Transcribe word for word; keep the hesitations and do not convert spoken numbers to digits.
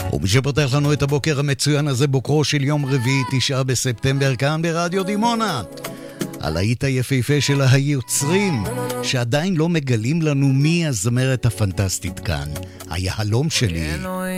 ומי שפותח לנו את הבוקר המצוין הזה, בוקרו של יום רביעי, תשעה בספטמבר, כאן ברדיו דימונה. הלהיט היפהפה של היוצרים, שעדיין לא מגלים לנו מי הזמרת הפנטסטית כאן, היהלום שלי,